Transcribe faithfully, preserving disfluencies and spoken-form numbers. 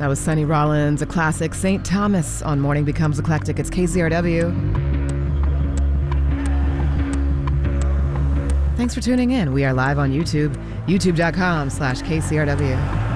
That was Sonny Rollins, a classic, Saint Thomas on Morning Becomes Eclectic. It's K C R W. Thanks for tuning in. We are live on YouTube, youtube.com slash KCRW.